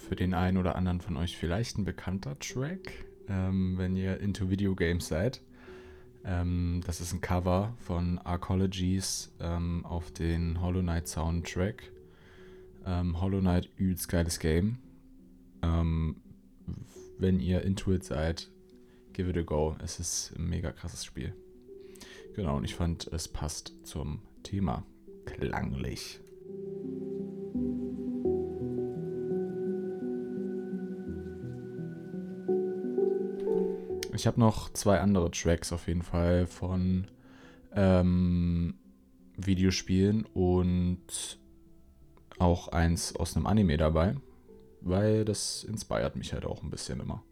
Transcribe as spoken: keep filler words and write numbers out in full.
für den einen oder anderen von euch vielleicht ein bekannter Track, ähm, wenn ihr into Video Games seid. Ähm, das ist ein Cover von Arcologies ähm, auf den Hollow Knight Soundtrack. Ähm, Hollow Knight, übelst geiles Game. Ähm, wenn ihr into it seid, give it a go. Es ist ein mega krasses Spiel. Genau, und ich fand, es passt zum Thema. Klanglich. Ich habe noch zwei andere Tracks auf jeden Fall von ähm, Videospielen und auch eins aus einem Anime dabei, weil das inspiriert mich halt auch ein bisschen immer.